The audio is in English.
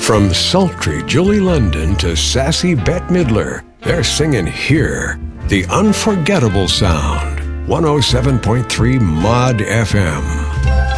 From sultry Julie London to sassy Bette Midler, they're singing Here, the unforgettable sound. 107.3 Mod FM.